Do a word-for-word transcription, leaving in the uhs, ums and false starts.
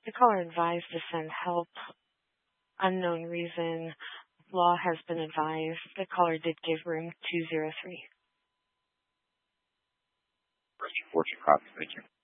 The caller advised to send help. Unknown reason. Law has been advised. The caller did give room two zero three. First Fortune Coffee, thank you.